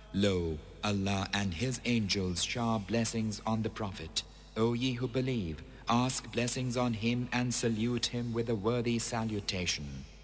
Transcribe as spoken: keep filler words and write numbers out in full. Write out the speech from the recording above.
Lo, Allah and His angels shower blessings on the Prophet. O ye who believe, ask blessings on him and salute him with a worthy salutation.